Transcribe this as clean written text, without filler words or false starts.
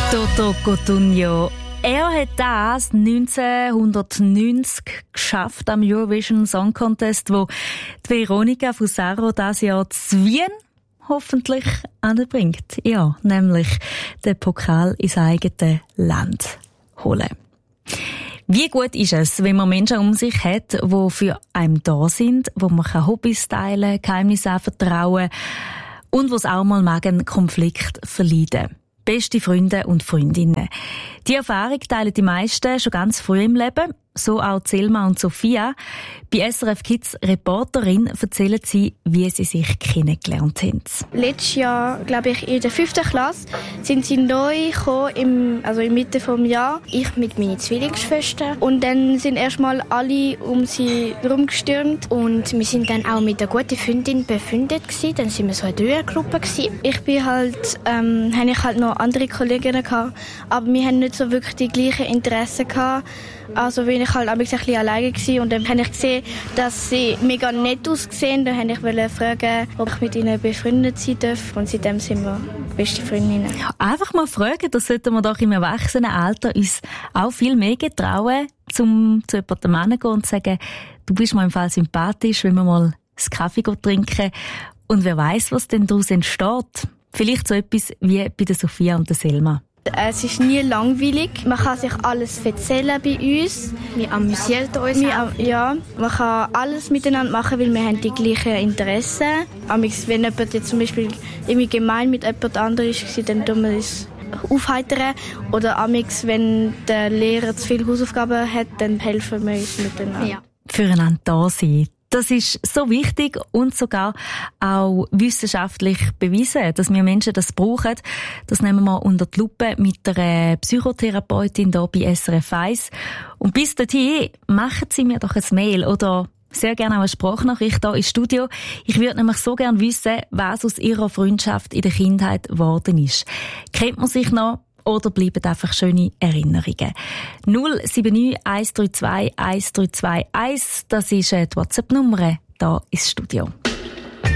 Toto Cotugno. Er hat das 1990 geschafft am Eurovision Song Contest, wo die Veronica Fusaro dieses Jahr zu Wien hoffentlich anbringt. Ja, nämlich den Pokal ins eigene Land holen. Wie gut ist es, wenn man Menschen um sich hat, die für einen da sind, wo man Hobbys teilen kann, Geheimnisse anvertrauen und wo es auch mal einen Konflikt verleiden. Beste Freunde und Freundinnen. Die Erfahrung teilen die meisten schon ganz früh im Leben, so auch Selma und Sophia. Bei SRF Kids Reporterin erzählen sie, wie sie sich kennengelernt haben. Letztes Jahr, glaube ich, in der 5. Klasse, sind sie neu gekommen, in Mitte des Jahres. Ich mit meinen Zwillingsschwestern. Und dann sind erstmal alle um sie herumgestürmt. Und wir sind dann auch mit einer guten Freundin befreundet gewesen. Dann sind wir so eine Dreiergruppe gewesen. Ich bin hatte ich noch andere Kolleginnen gehabt, aber wir haben nicht so wirklich die gleichen Interessen gehabt. Also bin ich ein bisschen alleine gewesen und dann habe ich gesehen, dass sie mega nett aussehen. Dann wollte ich fragen, ob ich mit ihnen befreundet sein darf. Und seitdem sind wir beste Freundinnen. Ja, einfach mal fragen, das sollten wir doch im Erwachsenenalter uns auch viel mehr getrauen, zu jemandem hingehen und sagen, du bist mir im Fall sympathisch, wenn wir mal einen Kaffee trinken. Und wer weiss, was denn daraus entsteht. Vielleicht so etwas wie bei der Sophia und der Selma. Es ist nie langweilig. Man kann sich alles erzählen bei uns. Wir amüsieren uns Ja, man kann alles miteinander machen, weil wir haben die gleichen Interessen. Wenn jemand jetzt zum Beispiel irgendwie gemein mit jemand anderem war, dann tun wir uns aufheitern. Oder wenn der Lehrer zu viele Hausaufgaben hat, dann helfen wir uns miteinander. Ja. Füreinander da sein. Das ist so wichtig und sogar auch wissenschaftlich bewiesen, dass wir Menschen das brauchen. Das nehmen wir unter die Lupe mit einer Psychotherapeutin hier bei SRF 1. Und bis dahin machen Sie mir doch ein Mail oder sehr gerne auch eine Sprachnachricht hier ins Studio. Ich würde nämlich so gerne wissen, was aus Ihrer Freundschaft in der Kindheit geworden ist. Kennt man sich noch? Oder bleiben einfach schöne Erinnerungen. 079 132 1321, das ist die WhatsApp-Nummer hier ins Studio.